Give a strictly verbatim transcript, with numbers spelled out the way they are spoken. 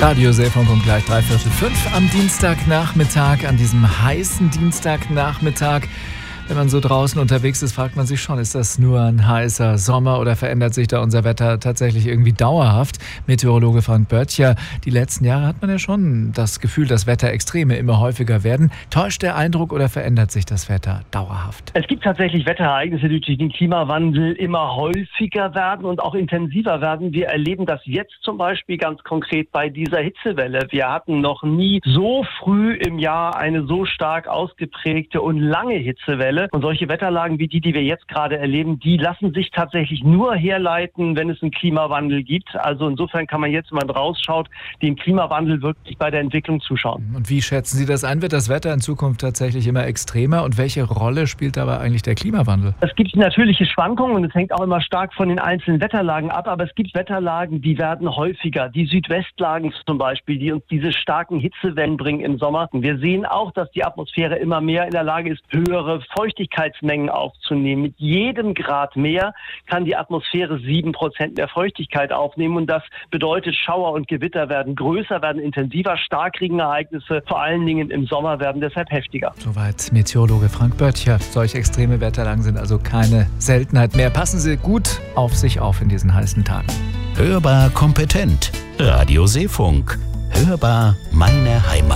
Radio Seefunk um gleich drei Viertel fünf am Dienstagnachmittag, an diesem heißen Dienstagnachmittag. Wenn man so draußen unterwegs ist, fragt man sich schon, ist das nur ein heißer Sommer oder verändert sich da unser Wetter tatsächlich irgendwie dauerhaft? Meteorologe Frank Böttcher, die letzten Jahre hat man ja schon das Gefühl, dass Wetterextreme immer häufiger werden. Täuscht der Eindruck oder verändert sich das Wetter dauerhaft? Es gibt tatsächlich Wetterereignisse, die durch den Klimawandel immer häufiger werden und auch intensiver werden. Wir erleben das jetzt zum Beispiel ganz konkret bei dieser Hitzewelle. Wir hatten noch nie so früh im Jahr eine so stark ausgeprägte und lange Hitzewelle. Und solche Wetterlagen wie die, die wir jetzt gerade erleben, die lassen sich tatsächlich nur herleiten, wenn es einen Klimawandel gibt. Also insofern kann man jetzt, wenn man rausschaut, dem Klimawandel wirklich bei der Entwicklung zuschauen. Und wie schätzen Sie das ein? Wird das Wetter in Zukunft tatsächlich immer extremer? Und welche Rolle spielt dabei eigentlich der Klimawandel? Es gibt natürliche Schwankungen und es hängt auch immer stark von den einzelnen Wetterlagen ab. Aber es gibt Wetterlagen, die werden häufiger. Die Südwestlagen zum Beispiel, die uns diese starken Hitzewellen bringen im Sommer. Und wir sehen auch, dass die Atmosphäre immer mehr in der Lage ist, höhere Feuchtigkeitsmengen aufzunehmen. Mit jedem Grad mehr kann die Atmosphäre sieben Prozent mehr Feuchtigkeit aufnehmen und das bedeutet, Schauer und Gewitter werden größer, werden intensiver, Starkregenereignisse, vor allen Dingen im Sommer, werden deshalb heftiger. Soweit Meteorologe Frank Böttcher. Solch extreme Wetterlagen sind also keine Seltenheit mehr. Passen Sie gut auf sich auf in diesen heißen Tagen. Hörbar kompetent. Radio Seefunk. Hörbar meine Heimat.